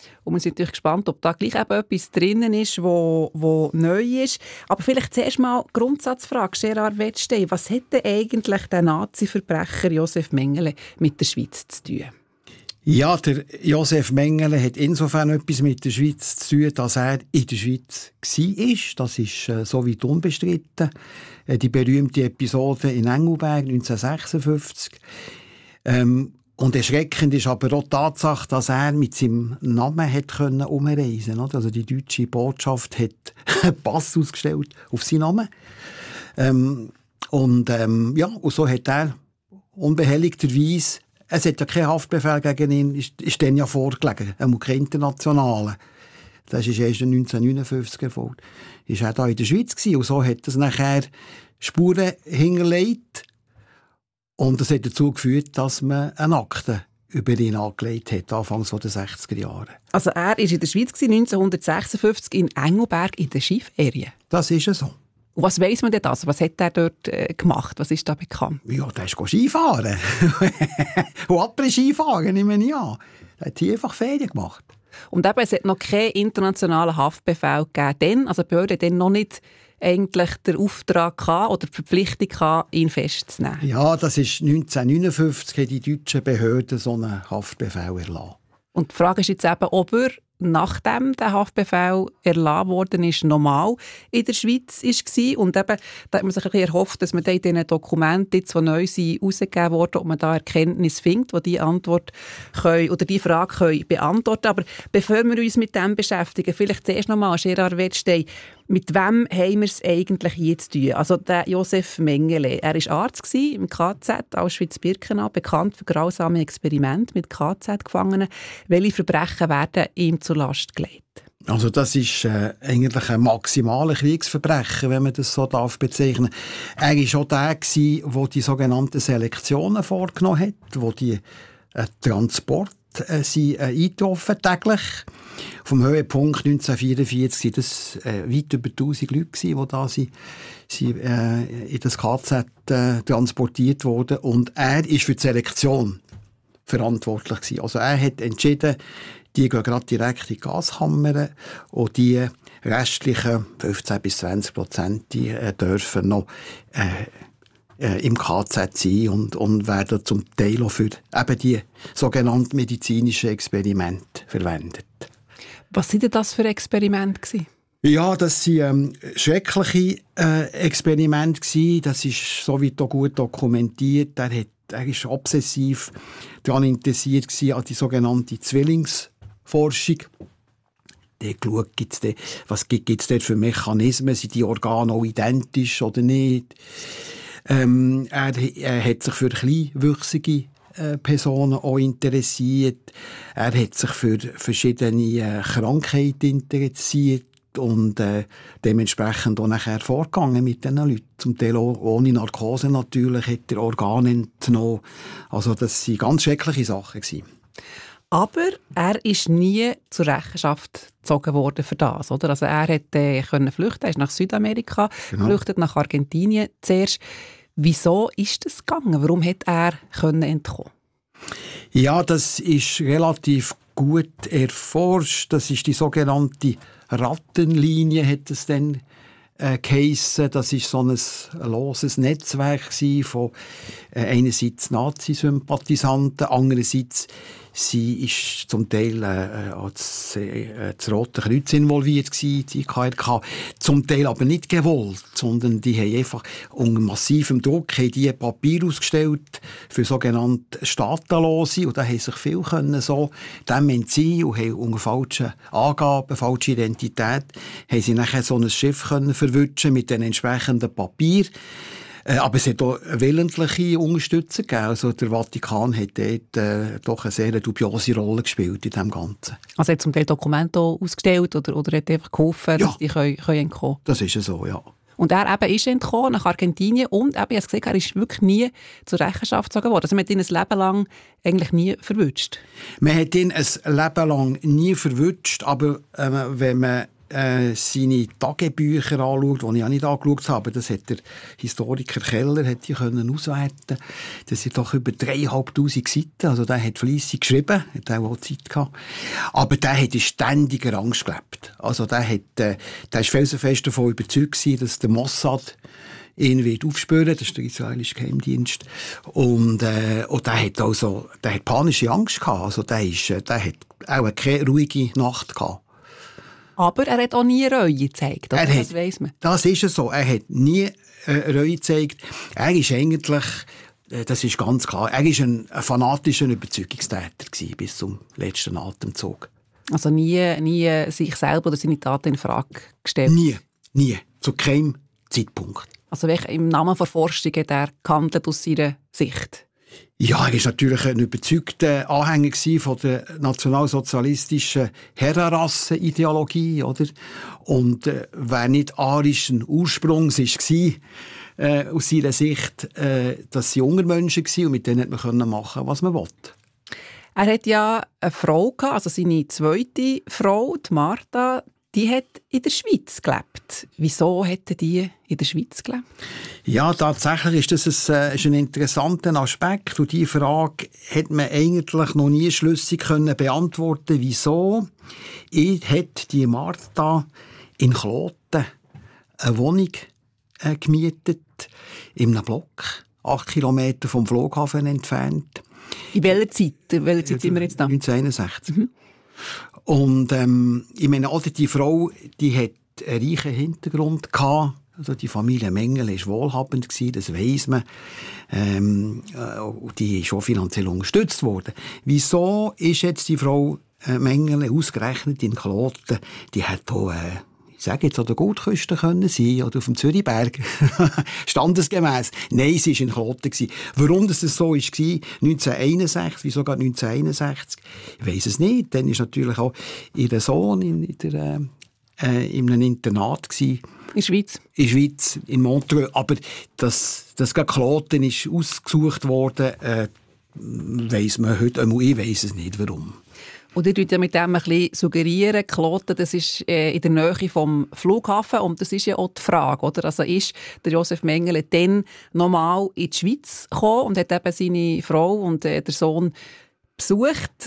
Und wir sind natürlich gespannt, ob da gleich eben etwas drinnen ist, wo neu ist. Aber vielleicht zuerst mal Grundsatzfrage, Gerard Wettstein. Was hat denn eigentlich der Nazi-Verbrecher Josef Mengele mit der Schweiz zu tun? Ja, der Josef Mengele hat insofern etwas mit der Schweiz zu tun, dass er in der Schweiz war. Das ist so weit unbestritten. Die berühmte Episode in Engelberg 1956. Und erschreckend ist aber auch die Tatsache, dass er mit seinem Namen hat umreisen konnte. Also die deutsche Botschaft hat einen Pass ausgestellt auf seinen Namen. Und so hat er unbehelligterweise, es hat ja keinen Haftbefehl gegen ihn, ist dann ja vorgelegen, kein internationaler. Das ist erst 1959 erfolgt. Ist er da in der Schweiz gewesen, und so hat es nachher Spuren hinterlegt. Und das hat dazu geführt, dass man eine Akte über ihn angelegt hat, Anfangs der 60er Jahre. Also er war in der Schweiz 1956 in Engelberg in der Skiferien? Das ist ja so. Und was weiss man denn das? Was hat er dort gemacht? Was ist da bekannt? Ja, der ist Skifahren. Und Après-Skifahren, nehme ich an. Er hat hier einfach Ferien gemacht. Und eben, es hat noch keinen internationalen Haftbefehl gegeben. Also die Behörde hat dann noch nicht eigentlich den Auftrag gehabt, oder die Verpflichtung gehabt, ihn festzunehmen. Ja, das ist 1959, haben die deutschen Behörden so einen Haftbefehl erlassen. Und die Frage ist jetzt eben, ob er, nachdem der Haftbefehl erlassen worden ist, normal in der Schweiz war. Und eben, da hat man sich ein bisschen erhofft, dass man in diesen Dokumenten, die neu sind, herausgegeben worden, ob man da Erkenntnis findet, die diese Antwort können, oder die Frage können beantworten. Aber bevor wir uns mit dem beschäftigen, vielleicht zuerst nochmal, Gerard Wettstein, mit wem haben wir es eigentlich hier zu tun? Also der Josef Mengele, er war Arzt im KZ Auschwitz-Birkenau, bekannt für grausame Experimente mit KZ-Gefangenen. Welche Verbrechen werden ihm zur Last gelegt? Also das ist eigentlich ein maximaler Kriegsverbrecher, wenn man das so bezeichnen darf. Er war auch der, der die sogenannten Selektionen vorgenommen hat, wo die Transport eingetroffen täglich. Vom Höhepunkt 1944 waren das weit über 1000 Leute, die da in das KZ transportiert wurden. Und er war für die Selektion verantwortlich gewesen. Also er hat entschieden, die gehen gerade direkt in die Gaskammer und die restlichen 15-20%, die dürfen noch im KZ sein und werden zum Teil auch für eben die sogenannten medizinischen Experimente verwendet. Was waren denn das für Experimente? Ja, das waren schreckliche Experimente gewesen. Das ist soweit auch gut dokumentiert. Er war obsessiv daran interessiert gewesen, an die sogenannte Zwillingsforschung. Der geschaut, was gibt es dort für Mechanismen? Sind die Organe auch identisch oder nicht? Er hat sich für kleinwüchsige Personen auch interessiert. Er hat sich für verschiedene Krankheiten interessiert und dementsprechend auch nachher vorgegangen mit diesen Leuten. Zum Teil auch ohne Narkose natürlich, hat er Organe entnommen. Also das waren ganz schreckliche Sachen gewesen. Aber er ist nie zur Rechenschaft gezogen worden für das, oder? Also er konnte flüchten, er ist nach Südamerika geflüchtet, nach Argentinien zuerst. Wieso ist das gegangen? Warum hat er entkommen? Ja, das ist relativ gut erforscht. Das ist die sogenannte Rattenlinie, hat es dann geheissen. Das ist so ein loses Netzwerk von einerseits Nazi-Sympathisanten, andererseits sie ist zum Teil als das Rote Kreuz involviert gewesen, die IKRK. Zum Teil aber nicht gewollt, sondern die haben einfach unter massivem Druck die Papier ausgestellt für sogenannte Staatenlose, und da haben sich viele können so dem entziehen und haben unter falschen Angaben, falsche Identität, haben sie nachher so ein Schiff können verwutschen mit den entsprechenden Papier. Aber es hat auch willentliche Unterstützer gegeben. Also der Vatikan hat dort doch eine sehr dubiose Rolle gespielt in dem Ganzen. Also er hat zum Teil Dokumente ausgestellt oder hat einfach geholfen, dass die können entkommen? Das ist so, ja. Und er eben ist entkommen nach Argentinien und eben, ich habe gesehen, er ist wirklich nie zur Rechenschaft gezogen worden. Also man hat ihn ein Leben lang eigentlich nie verwutscht. Man hat ihn ein Leben lang nie verwutscht, aber wenn man seine Tagebücher anschaut, die ich auch nicht angeschaut habe, das hat der Historiker Keller auswerten. Das sind doch über 3'500 Seiten. Also der hat fleissig geschrieben, hat auch Zeit gehabt. Aber der hat in ständiger Angst gelebt. Also der ist felsenfest davon überzeugt gewesen, dass der Mossad ihn wird aufspüren, das ist der israelische Geheimdienst. Und der hat panische Angst gehabt. Also der hat auch keine ruhige Nacht gehabt. Aber er hat auch nie Reue gezeigt, oder? Das weiss man. Das ist so. Er hat nie Reue gezeigt. Er ist eigentlich, das ist ganz klar, er war ein fanatischer Überzeugungstäter gewesen, bis zum letzten Atemzug. Also nie sich selber oder seine Taten in Frage gestellt? Nie. Zu keinem Zeitpunkt. Also im Namen der Forschung hat er gehandelt aus seiner Sicht? Ja, er war natürlich ein überzeugter Anhänger von der nationalsozialistischen Herrenrassenideologie, oder? Und wer nicht arischen Ursprungs war, aus seiner Sicht, dass sie junge Menschen waren und mit denen konnte man machen, was man wollte. Er hat ja eine Frau gehabt, also seine zweite Frau, die Martha, die hat in der Schweiz gelebt. Wieso hat die in der Schweiz gelebt? Ja, tatsächlich ist das ein interessanter Aspekt. Und diese Frage hat man eigentlich noch nie schlüssig beantworten. Wieso hat die Martha in Kloten eine Wohnung gemietet, in einem Block, 8 Kilometer vom Flughafen entfernt? In welcher Zeit? Sind wir jetzt da? 1961. Und ich meine, oder die Frau, die hat einen reichen Hintergrund gehabt. Also die Familie Mengele war wohlhabend gewesen, das weiss man. Die ist auch finanziell unterstützt worden. Wieso ist jetzt die Frau Mengele ausgerechnet in Kloten? Die hat auch, ich sage jetzt, an der Goldküste können sein oder auf dem Zürichberg. Standesgemäß. Nein, sie war in Kloten gewesen. Warum das so war, 1961, wieso gerade 1961? Ich weiss es nicht. Dann war natürlich auch ihr Sohn in einem Internat gewesen. In der Schweiz? In der Schweiz, in Montreux. Aber dass Kloten ist ausgesucht worden, weiss man heute, ich weiss es nicht, warum. Und ihr tut ja mit dem ein bisschen suggerieren, Kloten, das ist in der Nähe vom Flughafen und das ist ja auch die Frage, oder? Also ist der Josef Mengele dann nochmal in die Schweiz gekommen und hat eben seine Frau und der Sohn besucht?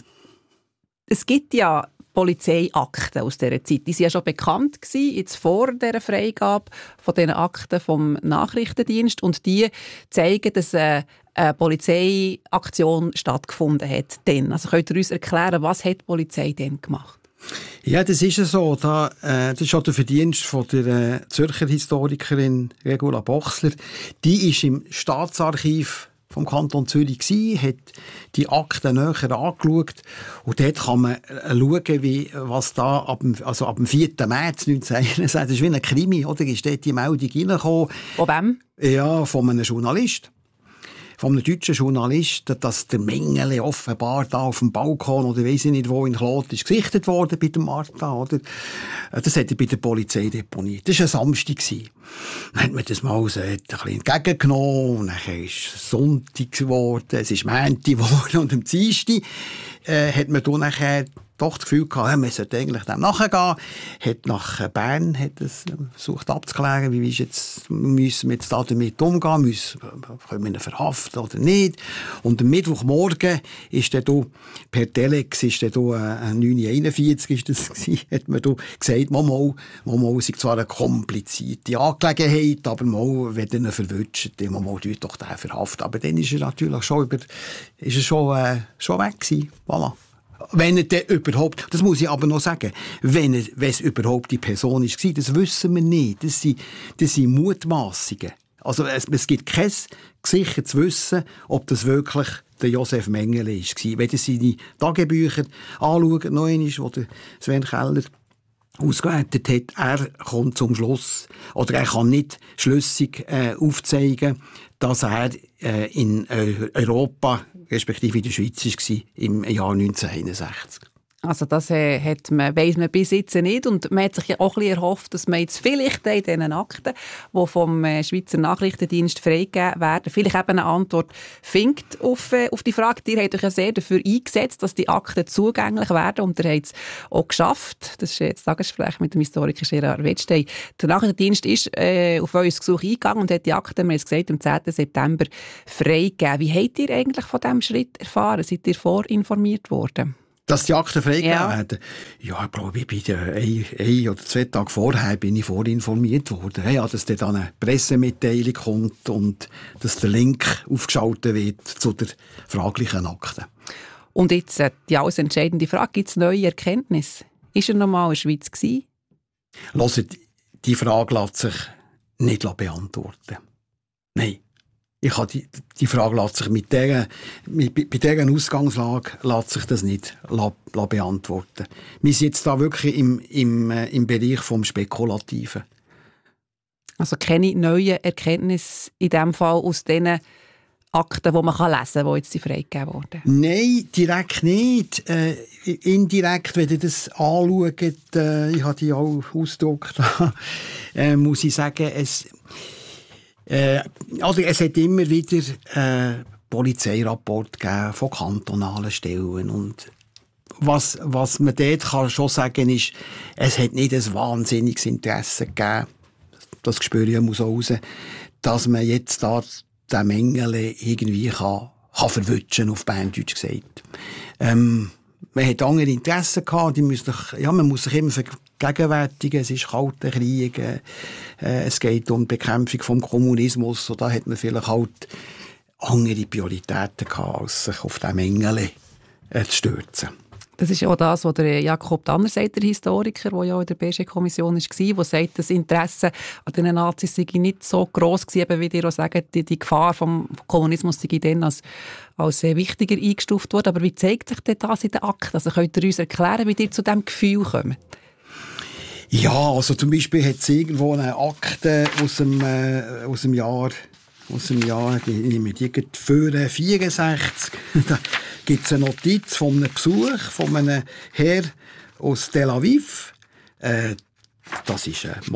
Es gibt ja Polizeiakten aus dieser Zeit. Die waren ja schon bekannt gewesen, jetzt vor dieser Freigabe von diesen Akten vom Nachrichtendienst und die zeigen, dass eine Polizeiaktion stattgefunden hat. Also könnt ihr uns erklären, was hat die Polizei denn gemacht? Ja, das ist ja so. Das ist auch der Verdienst von der Zürcher Historikerin Regula Bochsler. Die ist im Staatsarchiv vom Kanton Zürich gsi, hat die Akten näher angeschaut und dort kann man schauen, was da ab dem 4. März 1961, das ist wie ein Krimi, oder? Ist dort die Meldung reingekommen. Von wem? Ja, von einem Journalist. Von einem deutschen Journalisten, dass der Mengele offenbar da auf dem Balkon oder weiss ich nicht wo in Kloten ist gesichtet worden bei der Martha, oder? Das hat er bei der Polizei deponiert. Das war ein Samstag. Dann hat man das mal so ein bisschen entgegengenommen und dann ist es Sonntag geworden, es ist Montag geworden und am Dienstag hat man dann nachher doch das Gefühl gehabt, man sollte eigentlich dem nachgehen. Hat nach Bern versucht abzuklären, müssen wir jetzt damit umgehen, können wir ihn verhaften oder nicht. Und am Mittwochmorgen ist dann per Telex, ist dann 9.41 ist das gewesen, hat man gesagt, mal, es ist zwar eine komplizierte Angelegenheit, aber mal, wenn ihr ihn verwünscht, mal doch den verhaften. Aber dann ist er natürlich schon weg gewesen. Voilà. Wenn er denn überhaupt, das muss ich aber noch sagen, wenn es überhaupt die Person war, das wissen wir nicht. Das sind Mutmassungen. Also es gibt kein gesichertes Wissen, ob das wirklich der Josef Mengele war. Wenn ihr seine Tagebücher anschaut, noch einmal, wo der Sven Keller ausgewertet hat, er kommt zum Schluss, oder er kann nicht schlüssig aufzeigen, dass er in Europa, respektive in der Schweiz war, im Jahr 1961. Also das weiss man bis jetzt nicht und man hat sich ja auch ein bisschen erhofft, dass man jetzt vielleicht in diesen Akten, die vom Schweizer Nachrichtendienst freigegeben werden, vielleicht eben eine Antwort findet auf die Frage. Ihr habt euch ja sehr dafür eingesetzt, dass die Akten zugänglich werden und ihr habt es auch geschafft. Das ist jetzt das Tagesgespräch mit dem Historiker Gerard Wettstein. Der Nachrichtendienst ist auf euer Gesuch eingegangen und hat die Akten, wir haben es gesagt, am 10. September freigegeben. Wie habt ihr eigentlich von diesem Schritt erfahren? Seid ihr vorinformiert worden? Dass die Akten freigegeben werden? Ja, ich glaube, ich bin ein oder 2 Tage vorher bin ich vorinformiert worden. Ja, dass dann eine Pressemitteilung kommt und dass der Link aufgeschaltet wird zu der fraglichen Akte. Und jetzt die alles entscheidende Frage, gibt es neue Erkenntnisse? Ist er noch mal in der Schweiz gewesen? Hört, die Frage lässt sich nicht beantworten. Nein. Die Frage lässt sich bei dieser Ausgangslage lässt sich das nicht beantworten. Wir sind jetzt da wirklich im Bereich vom Spekulativen. Also keine neuen Erkenntnisse in dem Fall aus diesen Akten, die man lesen kann, die jetzt freigegeben wurden? Nein, direkt nicht. Indirekt, wenn ihr das anschaut, ich habe die auch ausgedruckt, muss ich sagen, es hat immer wieder Polizeirapport gegeben von kantonalen Stellen. Und was man dort schon sagen kann, ist, es hat nicht ein wahnsinniges Interesse gegeben, das spüre ich auch raus, dass man jetzt da den Mengele irgendwie kann verwutschen, auf Berndeutsch gesagt. Man hat andere Interessen gehabt, man muss sich immer vergegenwärtigen, es ist kalter Krieg, es geht um die Bekämpfung vom Kommunismus, und da hat man vielleicht halt andere Prioritäten gehabt, als sich auf den Mengele zu stürzen. Das ist auch das, was der Jakob Tanner sagt, der Historiker, der ja in der BG-Kommission war, der sagt, das Interesse an den Nazis sei nicht so gross gewesen, wie ihr auch sagt, die Gefahr vom Kommunismus sei dann als wichtiger eingestuft worden. Aber wie zeigt sich denn das in den Akten? Also könnt ihr uns erklären, wie ihr zu diesem Gefühl kommt? Ja, also zum Beispiel hat es irgendwo eine Akte aus dem Jahr, ich nehme die für 64, da gibt es eine Notiz von einem Besuch von einem Herr aus Tel Aviv. Das war ein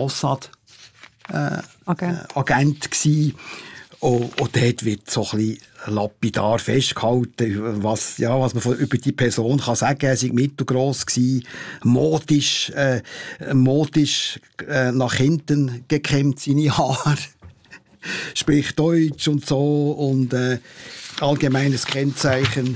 Mossad-Agent gewesen. Und dort wird so ein bisschen lapidar festgehalten, was man über die Person kann sagen kann. Er sei mittelgross gewesen, modisch nach hinten gekämmt, seine Haare. Spricht Deutsch und so. Und allgemeines Kennzeichen,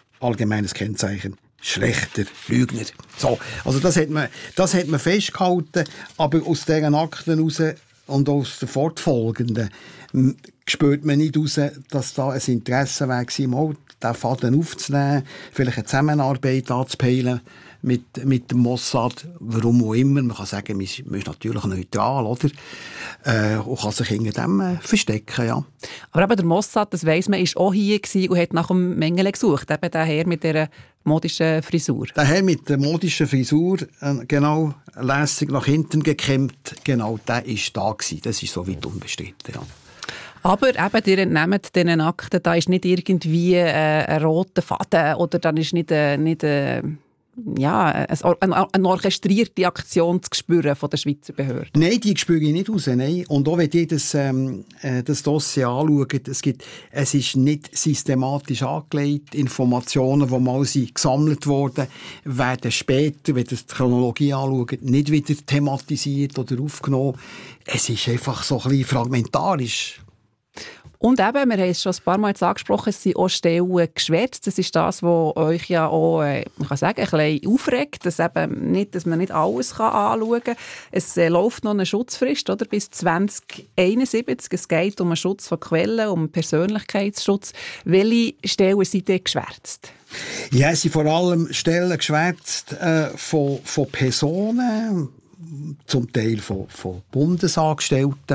schlechter Lügner. So, also das hat man festgehalten, aber aus diesen Akten raus und aus den fortfolgenden spürt man nicht raus, dass da ein Interesse war, mal diesen Faden aufzunehmen, vielleicht eine Zusammenarbeit anzupeilen mit dem Mossad, warum auch immer. Man kann sagen, man ist natürlich neutral, oder? Und kann sich hinter dem verstecken, ja. Aber eben der Mossad, das weiss man, ist auch hier gewesen und hat nach dem Mengele gesucht. Eben der Herr mit dieser modischen Frisur. Der Herr mit der modischen Frisur, genau, lässig nach hinten gekämmt, genau, der war da gewesen. Das ist soweit unbestritten, ja. Aber eben, ihr entnehmt diesen Akten, da ist nicht irgendwie ein roter Faden oder dann ist nicht eine orchestrierte Aktion zu spüren von der Schweizer Behörden? Nein, die spüre ich nicht raus. Nein. Und auch wenn ihr das Dossier anschaut, es ist nicht systematisch angelegt. Informationen, die mal gesammelt wurden, werden später, wenn ihr die Chronologie anschaut, nicht wieder thematisiert oder aufgenommen. Es ist einfach so ein bisschen fragmentarisch. Und eben, wir haben es schon ein paar Mal jetzt angesprochen, es sind auch Stellen geschwärzt. Das ist das, was euch ja auch, man kann sagen, ein bisschen aufregt, dass man nicht alles anschauen kann. Es läuft noch eine Schutzfrist, oder, bis 2071. Es geht um den Schutz von Quellen, um Persönlichkeitsschutz. Welche Stellen sind denn geschwärzt? Ja, es sind vor allem Stellen geschwärzt von Personen, zum Teil von Bundesangestellten.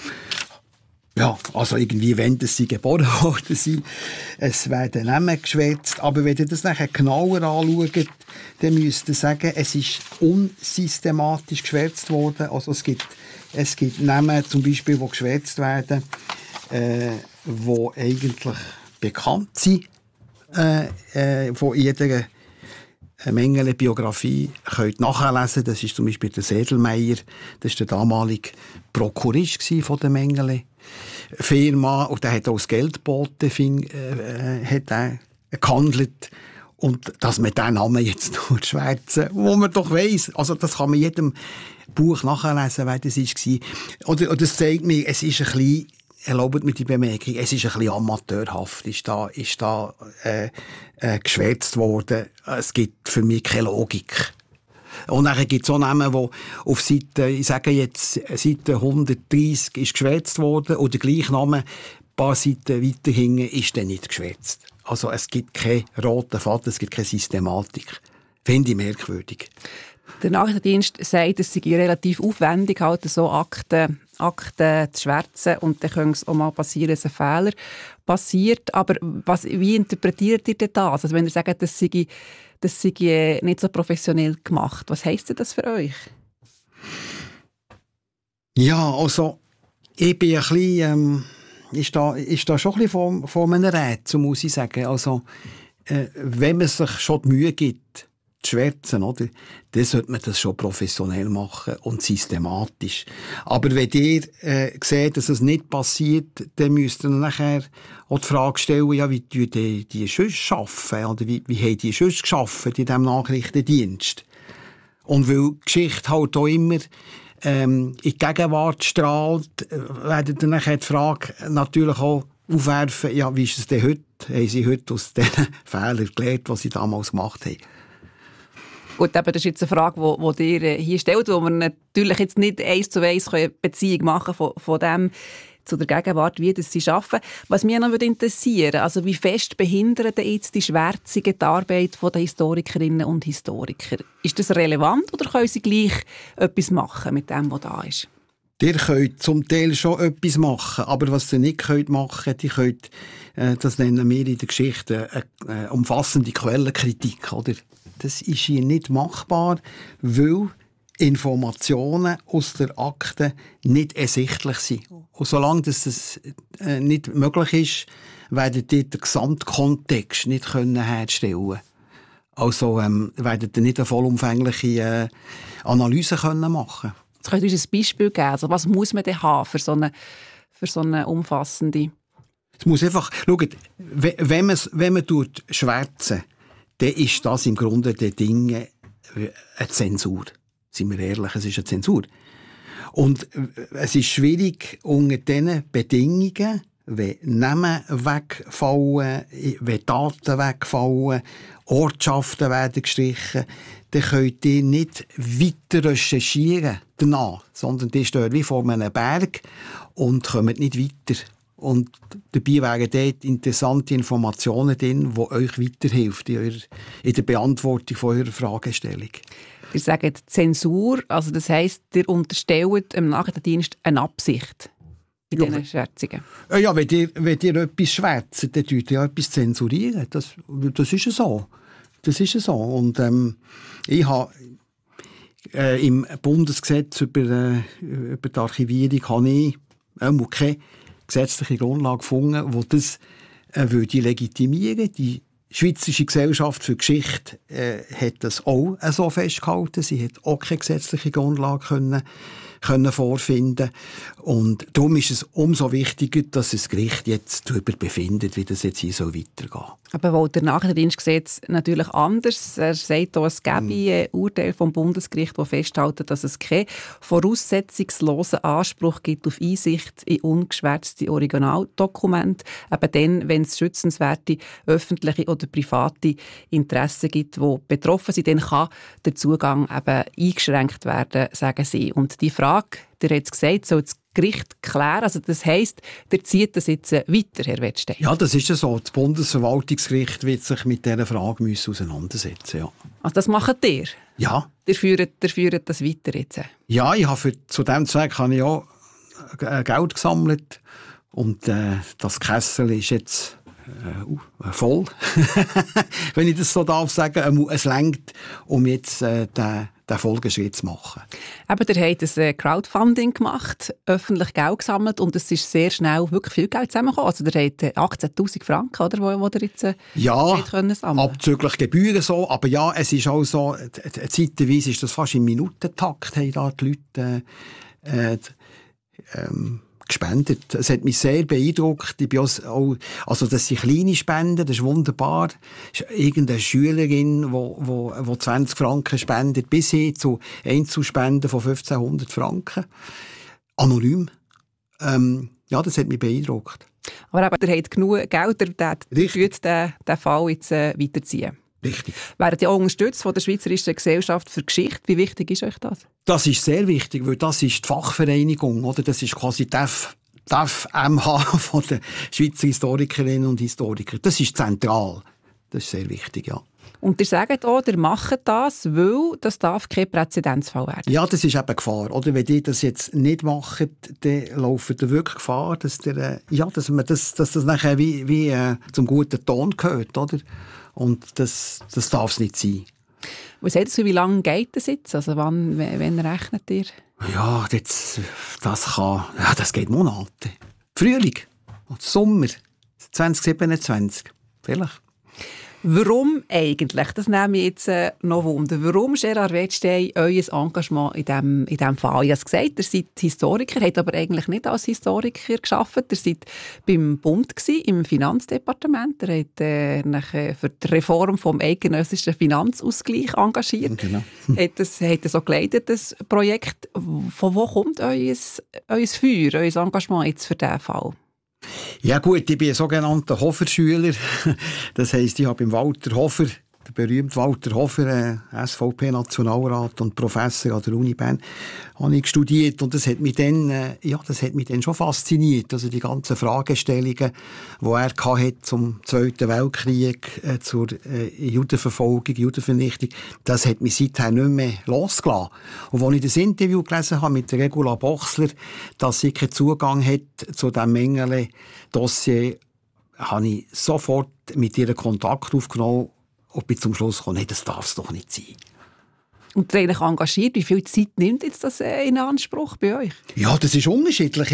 Ja, also irgendwie, wenn sie geboren worden sind, es werden Namen geschwärzt. Aber wenn ihr das nachher genauer anschaut, dann müsst ihr sagen, es ist unsystematisch geschwärzt worden. Also es gibt Namen, zum Beispiel, die geschwärzt werden, die eigentlich bekannt sind von jeder Mengele-Biografie nachlesen. Das ist zum Beispiel der Sedlmeier, das ist der damalige Prokurist von der Mengele-Firma und der hat auch das Geld geboten, gehandelt. Und dass man diesen Namen jetzt nur schwärzen, wo man doch weiss, also das kann man in jedem Buch nachlesen, wer das war. Oder das zeigt mir, es ist ein bisschen, erlaubt mir die Bemerkung, es ist ein bisschen amateurhaft, ist da geschwärzt worden. Es gibt für mich keine Logik. Und dann gibt es auch Namen, die auf Seite 130 ist geschwärzt worden und der gleiche Name, ein paar Seiten weiter hinten, ist dann nicht geschwärzt. Also es gibt keinen roten Faden, es gibt keine Systematik. Finde ich merkwürdig. Der Nachrichtendienst sagt, es sei relativ aufwendig, halt so Akten zu schwärzen und dann könnte es auch mal passieren, dass ein Fehler passiert. Aber wie interpretiert ihr denn das? Also wenn ihr sagt, das sei nicht so professionell gemacht, was heisst denn das für euch? Ja, also ich bin ein bisschen... ist da schon ein bisschen von einem Rätsel, muss ich sagen. Also, wenn man sich schon die Mühe gibt, zu schwärzen, oder, dann sollte man das schon professionell machen und systematisch. Aber wenn ihr seht, dass es nicht passiert, dann müsst ihr nachher auch die Frage stellen, ja, wie die sonst arbeiten, oder wie haben die sonst gearbeitet in diesem Nachrichtendienst? Und weil die Geschichte halt auch immer in die Gegenwart strahlt, werden dann nachher die Frage natürlich auch aufwerfen, ja, wie ist es denn heute? Haben Sie heute aus diesen Fehlern gelernt, was Sie damals gemacht haben? Gut, aber das ist jetzt eine Frage, die ihr hier stellt, wo wir natürlich jetzt nicht 1:1 eine Beziehung machen von dem zu der Gegenwart, wie das sie arbeiten. Was mich noch interessieren würde, also wie fest behindern jetzt die Schwärzungen die Arbeit der Historikerinnen und Historiker? Ist das relevant oder können sie gleich etwas machen mit dem, was da ist? Ihr könnt zum Teil schon etwas machen, aber was ihr nicht machen könnt, das nennen wir in der Geschichte eine umfassende Quellenkritik, oder? Das ist hier nicht machbar, weil Informationen aus der Akte nicht ersichtlich sind. Und solange das nicht möglich ist, werdet ihr den Gesamtkontext nicht herstellen können. Also werdet ihr nicht eine vollumfängliche Analyse machen können. Jetzt könnt ihr uns ein Beispiel geben. Also was muss man denn haben für so eine umfassende? Es muss einfach, schaut, wenn man schwärzen, dann ist das im Grunde der Dinge eine Zensur. Sind wir ehrlich, es ist eine Zensur. Und es ist schwierig unter diesen Bedingungen, wenn Namen wegfallen, wenn Daten wegfallen, Ortschaften werden gestrichen, dann könnt ihr nicht weiter recherchieren danach, sondern ihr steht wie vor einem Berg und kommt nicht weiter. Und dabei wären dort interessante Informationen drin, die euch weiterhelfen in der Beantwortung von eurer Fragestellung. Ihr sagt Zensur, also das heisst, ihr unterstellt im Nachrichtendienst eine Absicht in diesen Schwärzungen. Ja, wenn ihr etwas schwärzt, dann tut ihr etwas zensurieren. Das ist ja so. Das ist ja so. Und ich habe im Bundesgesetz über die Archivierung habe ich keine gesetzliche Grundlage gefunden, die das legitimieren würde. Die Schweizerische Gesellschaft für Geschichte hat das auch so festgehalten. Sie hat auch keine gesetzliche Grundlage können vorfinden. Und darum ist es umso wichtiger, dass das Gericht jetzt darüber befindet, wie das jetzt hier so weitergeht. Aber wo der Nachrichtendienst sieht es natürlich anders. Er sagt auch, es gebe ein Urteil vom Bundesgericht, das festhält, dass es keinen voraussetzungslosen Anspruch gibt auf Einsicht in ungeschwärzte Originaldokumente. Eben dann, wenn es schützenswerte öffentliche oder private Interessen gibt, die betroffen sind, dann kann der Zugang eben eingeschränkt werden, sagen sie. Und die Frage, der hat es gesagt, soll das Gericht klären. Also das heisst, der zieht das jetzt weiter, Herr Wettstein. Ja, das ist ja so. Das Bundesverwaltungsgericht wird sich mit dieser Frage auseinandersetzen. Ja. Also das macht ihr? Ja. Ihr führt das weiter jetzt? Ja, ich habe zu diesem Zweck habe ich auch Geld gesammelt. Und das Kessel ist jetzt voll. Wenn ich das so darf sagen. Es reicht, um jetzt den Folgeschritt zu machen. Aber ihr habt ein Crowdfunding gemacht, öffentlich Geld gesammelt und es ist sehr schnell wirklich viel Geld zusammengekommen. Also ihr habt 18'000 Franken, oder, wo ihr jetzt können sammeln. Abzüglich Gebühren so, aber ja, es ist auch so, zeitweise ist das fast im Minutentakt, haben da die Leute gespendet. Es hat mich sehr beeindruckt. Ich bin auch, also das sind kleine Spenden, das ist wunderbar. Irgendeine Schülerin, die 20 Franken spendet, bis hin zu Einzelspenden von 1500 Franken. Anonym. Ja, das hat mich beeindruckt. Aber ihr habt genug Geld, den Fall jetzt weiterziehen. Richtig. Werdet ihr auch unterstützt von der Schweizerischen Gesellschaft für Geschichte? Wie wichtig ist euch das? Das ist sehr wichtig, weil das ist die Fachvereinigung, oder? Das ist quasi die FMH von den Schweizer Historikerinnen und Historiker. Das ist zentral. Das ist sehr wichtig, ja. Und ihr sagt auch, ihr macht das, weil das darf kein Präzedenzfall werden. Ja, das ist eben Gefahr. Oder wenn die das jetzt nicht machen, dann laufen ihr wirklich Gefahr, dass das nachher wie zum guten Ton gehört, oder? Und das darf es nicht sein. Was sagt ihr, wie lange geht das jetzt? Also wann rechnet ihr? Ja, das geht Monate. Frühling, Sommer 2027, vielleicht. Warum eigentlich? Das nehme ich jetzt noch Wunder. Warum, Gerhard Wettstein, euer Engagement in diesem Fall? Ich habe es gesagt, ihr seid Historiker, habt aber eigentlich nicht als Historiker gearbeitet. Ihr seid beim Bund gewesen, im Finanzdepartement. Ihr habt euch für die Reform vom eidgenössischen Finanzausgleich engagiert. Genau. Habt das so geleitet, das Projekt. Von wo kommt euer Feuer, euer Engagement jetzt für diesen Fall? Ja gut, ich bin ein sogenannter Hofer-Schüler. Das heisst, ich habe beim Walter Hofer, der berühmte Walter Hofer, SVP-Nationalrat und Professor an der Uni Bern, habe ich studiert und das hat mich dann schon fasziniert. Also die ganzen Fragestellungen, die er hatte zum Zweiten Weltkrieg, zur Judenverfolgung, Judenvernichtung, das hat mich seither nicht mehr losgelassen. Und als ich das Interview gelesen habe mit der Regula Bochsler, dass sie keinen Zugang hat zu diesem Mengele-Dossier, habe ich sofort mit ihr Kontakt aufgenommen und bin zum Schluss gekommen, nee, das darf es doch nicht sein. Und ihr eigentlich engagiert, wie viel Zeit nimmt jetzt das in Anspruch bei euch? Ja, das ist unterschiedlich.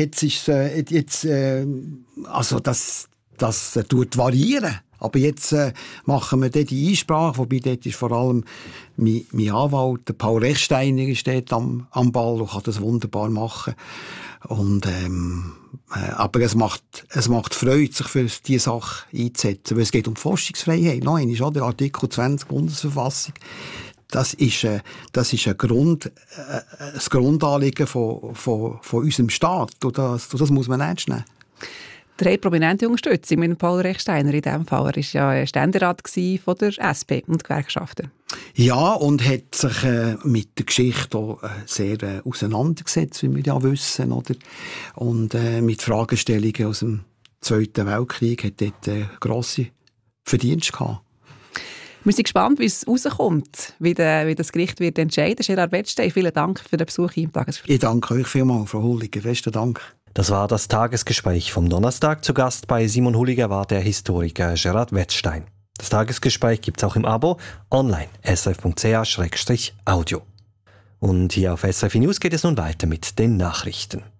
Also das tut variieren. Aber jetzt machen wir dort die Einsprache, wobei dort ist vor allem mein Anwalt, der Paul Rechsteiner, ist dort am Ball und kann das wunderbar machen. Und, aber es macht Freude, sich für diese Sache einzusetzen, weil es geht um Forschungsfreiheit. Noch einmal, oder? Artikel 20 Bundesverfassung. Das ist das Grundanliegen von unserem Staat. Und das muss man ernst nehmen. Drei prominente Unterstützung mit Paul Rechsteiner in diesem Fall. Er war ja Ständerat von der SP und Gewerkschaften. Ja, und hat sich mit der Geschichte auch sehr auseinandergesetzt, wie wir ja wissen. Oder? Und mit Fragestellungen aus dem Zweiten Weltkrieg hat dort grosse Verdienste gehabt. Wir sind gespannt, wie es rauskommt, wie das Gericht wird entscheiden. Gerhard Wettstein, vielen Dank für den Besuch hier im Tagesgespräch. Ich danke euch vielmals, Frau Hulliger. Besten Dank. Das war das Tagesgespräch vom Donnerstag. Zu Gast bei Simon Hulliger war der Historiker Gerhard Wettstein. Das Tagesgespräch gibt's auch im Abo online srf.ch/audio. Und hier auf SRF News geht es nun weiter mit den Nachrichten.